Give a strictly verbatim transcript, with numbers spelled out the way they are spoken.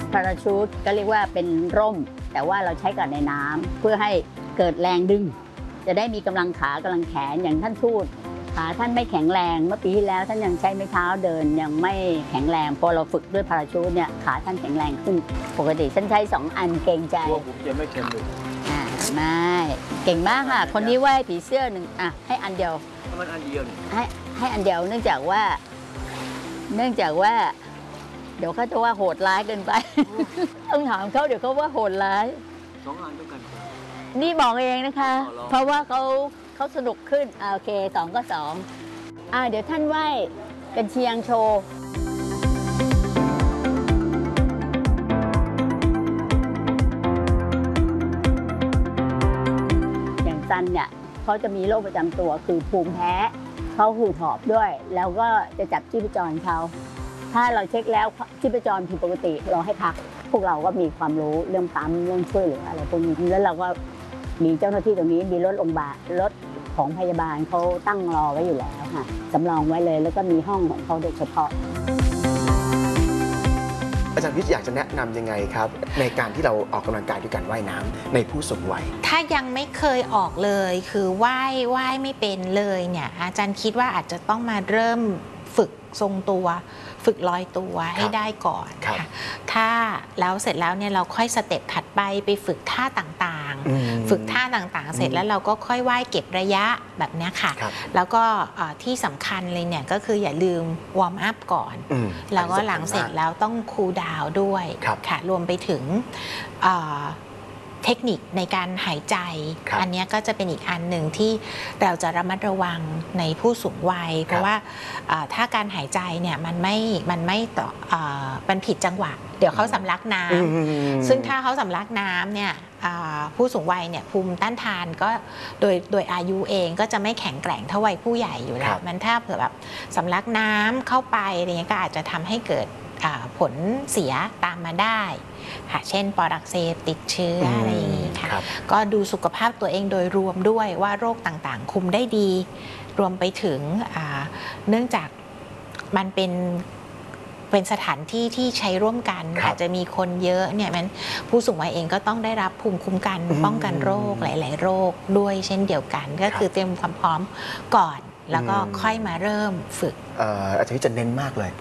พาราชูทก็เรียกว่าเป็นร่มแต่ว่าเราใช้กับในน้ำเพื่อให้เกิดแรงดึงจะได้มีกำลังขากำลังแขนอย่างท่านทูตขาท่านไม่แข็งแรงเมื่อปีที่แล้วท่านยังใช้ไม้เท้าเดินยังไม่แข็งแรงพอเราฝึกด้วยพาราชูทเนี่ยขาท่านแข็งแรงขึ้นปกติท่านใช้สองอันเกรงใจตัวผมจะไม่เค็มเลยอ่าไม่เก่งมากค่ะคนนี้ไหว้ผีเสื้อหนึ่งอ่ะให้อันเดียวมันอันเดียวให้ให้อันเดียวเนื่องจากว่าเนื่องจากว่าเดี๋ยวเขาจะว่าโหดร้ายเกินไปต้องถามเขาเดี๋ยวเขาว่าโหดร้ายสองอันด้วยกันนี่บอกเองนะคะเพราะว่าเขาเขาสนุกขึ้นอ่าโอเคสองก็สองอ่าเดี๋ยวท่านไหว้กันเชียงโชว์อย่างซันเนี่ยเขาจะมีโรคประจำตัวคือภูมิแพ้เขาหูหอบด้วยแล้วก็จะจับชีพจรเขาถ้าเราเช็คแล้วชีพจรผิดปกติเราให้พักพวกเราก็มีความรู้เรื่องปั๊มเรื่องช่วยเหลืออะไรพวกนี้แล้วเราก็มีเจ้าหน้าที่ตรงนี้มีรถโรงพยาบาลรถของพยาบาลเขาตั้งรอไว้อยู่แล้วค่ะสำรองไว้เลยแล้วก็มีห้องของเขาโดยเฉพาะอาจารย์พิษอยากจะแนะนำยังไงครับในการที่เราออกกำลังกายด้วยการว่ายน้ำในผู้สูงวัยถ้ายังไม่เคยออกเลยคือว่ายว่ายไม่เป็นเลยเนี่ยอาจารย์คิดว่าอาจจะต้องมาเริ่มฝึกทรงตัวฝึกลอยตัวให้ได้ก่อนค่ะถ้าแล้วเสร็จแล้วเนี่ยเราค่อยสเต็ปถัดไปไปฝึกท่าต่างๆฝึกท่าต่างๆเสร็จแล้วเราก็ค่อยว่ายเก็บระยะแบบนี้ค่ะแล้วก็ที่สำคัญเลยเนี่ยก็คืออย่าลืมวอร์มอัพก่อนแล้วก็หลังเสร็จแล้วต้องคูลดาวน์ด้วยค่ะรวมไปถึงเทคนิคในการหายใจอันนี้ก็จะเป็นอีกอันหนึ่งที่เราจะระมัดระวังในผู้สูงวัยเพราะว่าถ้าการหายใจเนี่ยมันไม่มันไม่ต่อมันผิดจังหวะเดี๋ยวเขาสำลักน้ำซึ่งถ้าเขาสำลักน้ำเนี่ยผู้สูงวัยเนี่ยภูมิต้านทานก็โดยโดยอายุเองก็จะไม่แข็งแกร่งเท่าวัยผู้ใหญ่อยู่แล้วมันถ้าเผื่อแบบสำลักน้ำเข้าไปอะไรเงี้ยก็อาจจะทำให้เกิดผลเสียตามมาได้ค่ะเช่นปอดอักเสบติดเชื้ออะไรอย่างนี้ค่ะก็ดูสุขภาพตัวเองโดยรวมด้วยว่าโรคต่างๆคุมได้ดีรวมไปถึงเนื่องจากมันเป็นเป็นสถานที่ที่ใช้ร่วมกันอาจจะมีคนเยอะเนี่ยมันผู้สูงวัยเองก็ต้องได้รับภูมิคุ้มกันป้องกันโรคหลายๆโรคด้วยเช่นเดียวกันก็คือเตรียมความพร้อมก่อนแล้วก็ค่อยมาเริ่มฝึกอาจารย์จะเน้นมากเลย